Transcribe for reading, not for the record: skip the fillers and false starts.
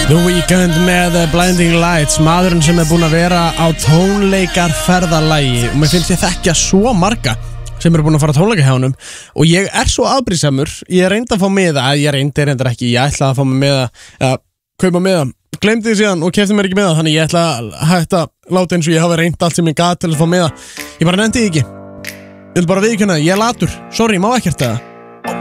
The Weeknd með Blinding Lights, maðurinn sem búinn að vera á tónleikarferðalagi og mér finnst ég þekkja svo marga sem búinn að fara tónleika hjá honum og ég svo afbrýðsamur, ég reyndi að fá miða, ég reyndar ekki, ég ætlaði að fá mig miða, kaupa miða, glemdi því síðan og kefti mér ekki miða, þannig ég ætla að hætta láta eins og ég hafi reynd allt sem ég gat til að fá miða, ég bara nefndi ekki, ég vil bara viðurkenna, ég latur, sorry, má ekkert það.